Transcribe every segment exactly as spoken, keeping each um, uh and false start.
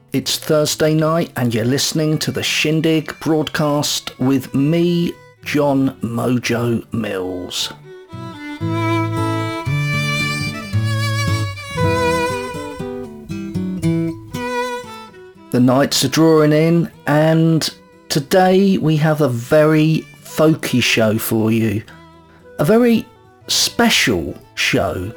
It's Thursday night and you're listening to the Shindig broadcast with me, John Mojo Mills. The nights are drawing in and today we have a very folky show for you. A very special show.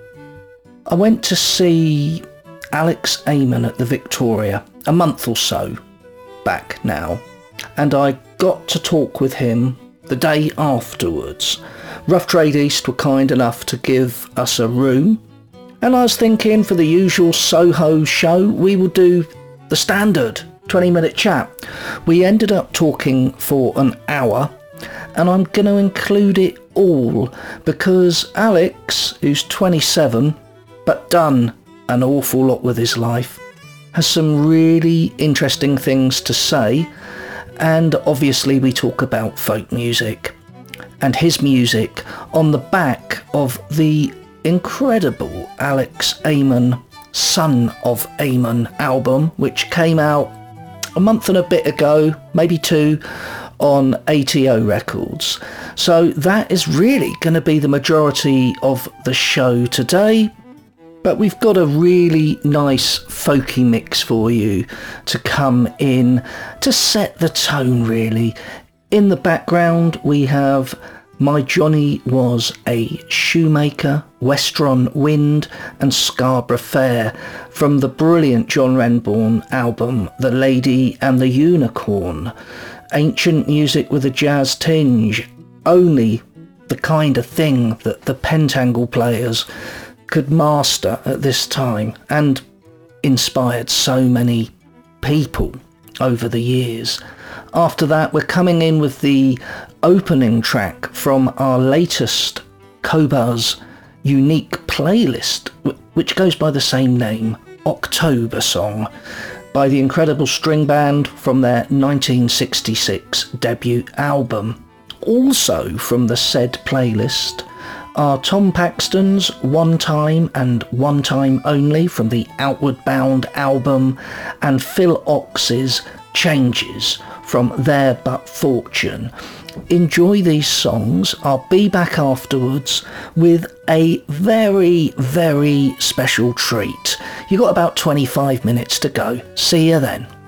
I went to see Alex Amon at the Victoria a month or so back now, and I got to talk with him the day afterwards. Rough Trade East were kind enough to give us a room, and I was thinking for the usual Soho show we will do the standard twenty minute chat. We ended up talking for an hour, and I'm going to include it all because Alex, who's twenty-seven but done an awful lot with his life, has some really interesting things to say, and obviously we talk about folk music and his music on the back of the incredible Alex Amon Son of Amon album, which came out a month and a bit ago, maybe two, on A T O Records. So that is really going to be the majority of the show today. But we've got a really nice folky mix for you to come in to set the tone, really. In the background, we have My Johnny Was a Shoemaker, Westron Wind and Scarborough Fair from the brilliant John Renbourn album The Lady and the Unicorn. Ancient music with a jazz tinge, only the kind of thing that the Pentangle players could master at this time, and inspired so many people over the years. After that, we're coming in with the opening track from our latest Qobuz unique playlist, which goes by the same name, October Song, by the incredible string band from their nineteen sixty-six debut album. Also from the said playlist are Tom Paxton's One Time and One Time Only from the Outward Bound album, and Phil Ox's Changes from Their But Fortune. Enjoy these songs. I'll be back afterwards with a very, very special treat. You've got about twenty-five minutes to go. See you then.